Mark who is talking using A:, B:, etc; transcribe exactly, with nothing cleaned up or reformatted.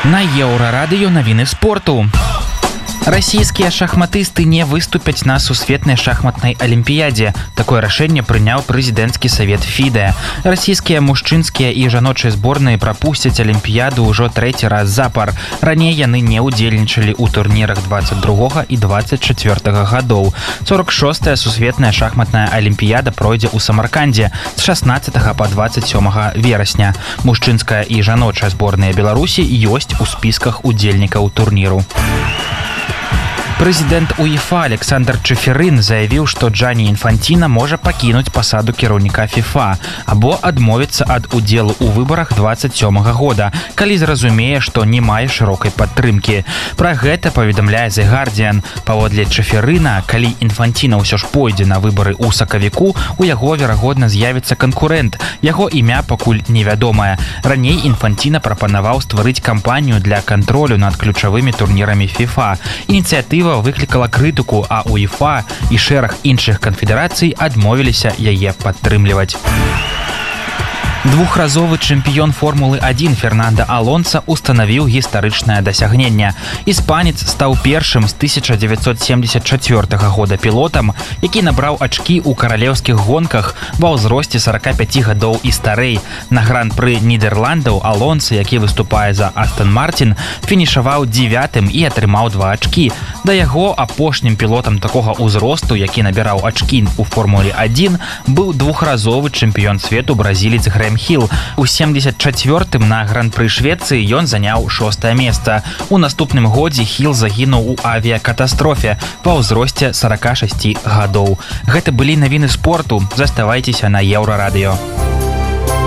A: На Еўрарадыё навіны спорту. Расійскія шахматысты не выступяць на сусветнай шахматнай алімпіядзе. Такое рашэнне прыняў прэзідэнцкі савет фіде. Расійскія мужчынскія і жаночыя зборныя прапусцяць алімпіяду ўжо трэці раз запар. Раней яны не ўдзельнічалі ў турнірах двадцать другога і двадцать чацвёртага гадоў. сорок шостая сусветная шахматная алімпіяда пройдзе ў Самаркандзе з шаснаццатага па двадцать сёмага верасня. Мужчынская і жаночая зборныя Беларусі ёсць у спісках удзельнікаў турніру. Прэзідэнт УЕФА Александр Чеферын заявіў, што Джанні Інфанціна можа пакінуць пасаду кіраўніка ФІФА або адмовіцца ад удзелу ў выбарах двадцать сёмага года, калі зразумее, што не мае шырокай падтрымкі. Пра гэта паведамляе The Guardian. Паводле Чеферына, калі Інфанціна ўсё ж пойдзе на выбары ў сакавіку, у яго, верагодна, з'явіцца канкурэнт. Яго імя пакуль невядомае. Раней Інфанціна прапанаваў стварыць кампанію для кантролю над ключавымі турнірамі ФІФА. Ініцыятыва выклікала крытыку, а УЕФА і шэраг іншых канфедэрацый адмовіліся яе падтрымліваць. Двухразовы чэмпіён Формулы адзін Фернандо Алонса устанавіў гістарычнае дасягненне. Іспанец стаў першым з тысяча дзевяцьсот семьдесят чацвёртага года пілотам, які набраў ачкі ў каралеўскіх гонках ва ўзросце сорока пяці гадоў і старэй. На гран-пры Нідерландаў Алонса, які выступае за Астон Мартин, фінішаваў дзевятым і атрымаў два ачкі. Да яго апошнім пілотам такога ўзросту, які набіраў ачкі ў Формуле адзін, быў двухразовы чэмпіён свету бразілец Грэм Хилл. У семьдесят чацвёртым на гран-пры Швецыі ён заняў шостае месца. У наступным годзе Хилл загінуў у авіякатастрофе ва ўзросце сорока шасці гадоў. Гэта былі навіны спорту. Заставайцеся на Еўрарадыё.